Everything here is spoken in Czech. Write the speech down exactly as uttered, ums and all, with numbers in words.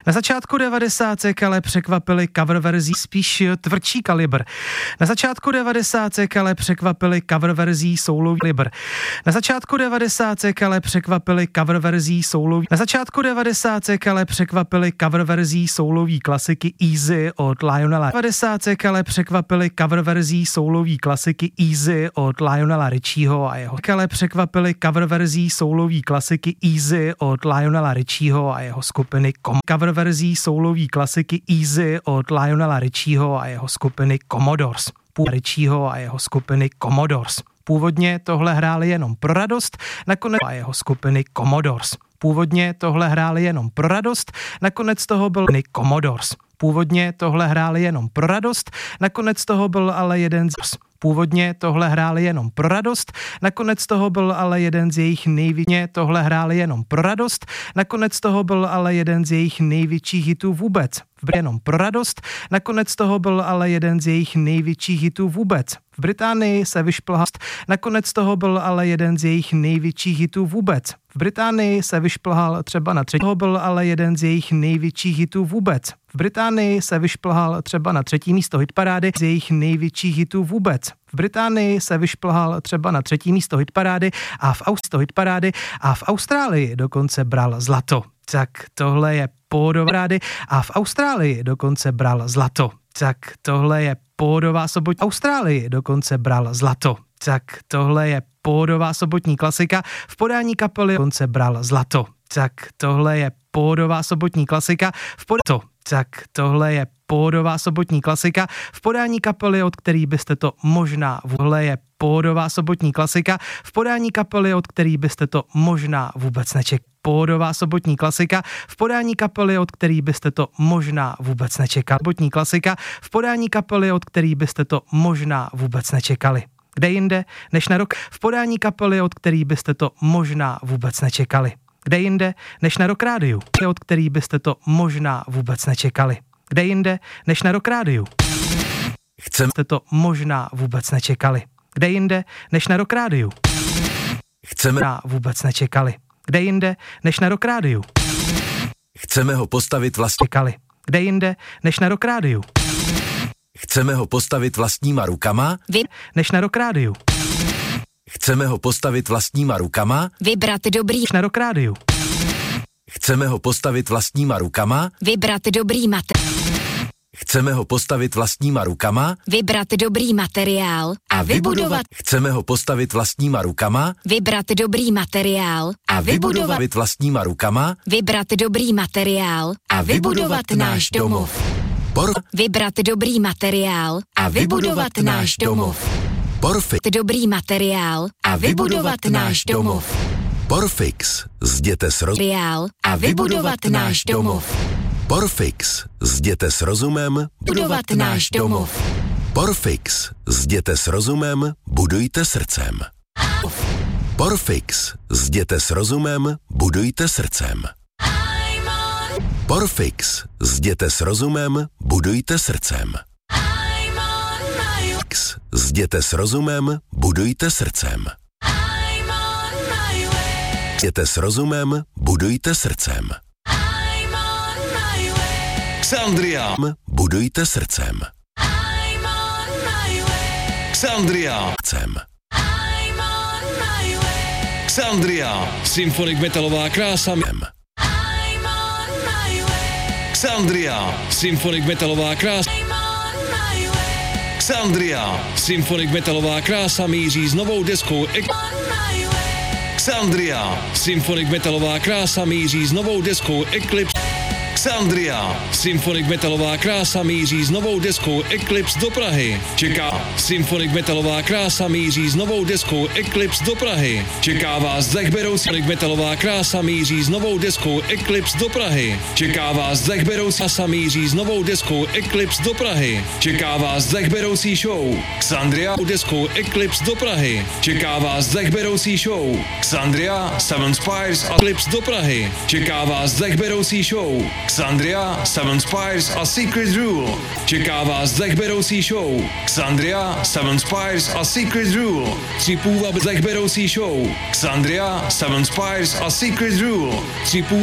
Na začátku devadesátek ale překvapili cover verzí spíš tvrdší kalibr. Na začátku devadesátek ale překvapili cover verzí soulový kalibr. Na začátku devadesátek ale překvapili cover verzí soulový. Na začátku devadesátek ale překvapili cover verzí soulový klasiky Easy od Lionela. devadesátek ale překvapili cover verzí soulový klasiky Easy od Lionela Richieho a jeho. Ale překvapili cover verzí soulový klasiky Easy od Lionela Richieho a jeho skupiny Kom. Cover verzí soulový klasiky Easy od Lionela Richieho a jeho skupiny Commodores. Richieho a jeho skupiny Commodores. Původně tohle hráli jenom pro radost, nakonec a jeho skupiny Commodores. Původně tohle hráli jenom pro radost, nakonec toho byl Commodores. Původně tohle hráli jenom pro radost, nakonec toho byl ale jeden z Původně tohle hráli jenom pro radost, nakonec toho byl ale jeden z jejich největších tohle hráli jenom pro radost, nakonec toho byl ale jeden z jejich největších hitů vůbec. V jenom pro radost, nakonec toho byl ale jeden z jejich největších hitů vůbec. V Británii se vyšplhal, nakonec toho byl ale jeden z jejich největších hitů vůbec. V Británii se vyšplhal třeba na třetí, toho byl ale jeden z jejich největších hitů vůbec. V Británii se vyšplhal třeba na třetí místo hitparády z jejich největších hitů vůbec. V Británii se vyšplhal třeba na třetí místo hitparády a v Austrii hitparády a v Austrálii dokonce bral zlato. Tak tohle je pódovády a v Austrálii dokonce bral zlato. Tak tohle je pódová sobotní. Austrálii dokonce bral zlato. Tak tohle je pódová sobotní klasika v podání kapely dokonce bral zlato. Tak tohle je pódová sobotní klasika v podání Tak tohle je pódová sobotní klasika v podání kapely, od který byste to možná vůhle je pódová sobotní klasika v podání kapely, od který byste to možná vůbec nečekali. Pódová sobotní klasika v podání kapely, od který byste to možná vůbec nečekali. Sobotní klasika v podání kapely, od který byste to možná vůbec nečekali. Kde jinde než na rok v podání kapely, od který byste to možná vůbec nečekali. Kde jinde než na Rock Rádiu, od který byste to možná vůbec nečekali. Kde jinde než na Rock Rádiu. Chceme to možná vůbec nečekali. Kde jinde než na Rock Rádiu. Chceme vůbec nečekali. Kde jinde než na Rock Rádiu. Chceme ho postavit vlastní. Čekali. Kde jinde než na Rock Rádiu. Chceme ho postavit vlastníma rukama. Vy než na Rock Rádiu. Chceme ho postavit vlastníma rukama. Vybrat dobrý na Rock Rádiu. Chceme ho postavit vlastníma rukama. Vybrat dobrý materiál. Chceme ho postavit vlastníma rukama. Vybrat dobrý materiál a vybudovat. Chceme ho postavit vlastníma rukama. Vybrat dobrý materiál a vybudovat vlastníma rukama. Vybrat dobrý materiál a vybudovat náš domov. Por... Vybrat dobrý materiál a vybudovat náš domov. Porfix. Dobrý materiál a vybudovat náš domov. Porfix. Zděte s rozumem a vybudovat náš domov. Porfix. Zděte s rozumem. Budovat náš domov. Porfix. Zděte s rozumem. Budujte srdcem. Porfix. Zděte s rozumem. Budujte srdcem. Porfix. Zděte s rozumem. Budujte srdcem. Zděte s rozumem, budujte srdcem. Zděte s rozumem, budujte srdcem. Xandria. Budujte srdcem. Xandria. Srdcem. Xandria. Symfonik metalová krása. Xandria. Symfonik metalová krása. Xandria. Symfonik metalová krása míří s novou deskou ek- Xandria. Symfonik metalová krása míří s novou deskou Eclipse. Xandria. Symfonik metalová krása míří s novou deskou Eclipse do Prahy. Čeká. Symfonik metalová krása míří s novou deskou Eclipse do Prahy. Čeká vás dechberoucí. Symfonik metalová krása míří s novou deskou Eclipse do Prahy. Čeká vás dechberoucí. Krása míří s novou deskou Eclipse do Prahy. Čeká vás dechberoucí show. Xandria deskou Eclipse do Prahy. Čeká vás dechberoucí show. Xandria, Seven Spires a Eclipse do Prahy. Čeká vás dechberoucí show. Xandria, Seven Spires a Secret Rule. Čeká vás dechberoucí show. Xandria, Seven Spires a Secret Rule. Tři půva dechberoucí show. Xandria, Seven Spires a Secret Rule. Tři půva